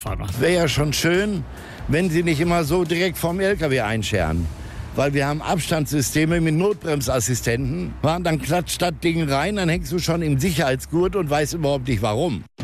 Wäre ja schon schön, wenn sie nicht immer so direkt vom LKW einscheren. Weil wir haben Abstandssysteme mit Notbremsassistenten. Dann klatscht das Ding rein, dann hängst du schon im Sicherheitsgurt und weißt überhaupt nicht warum.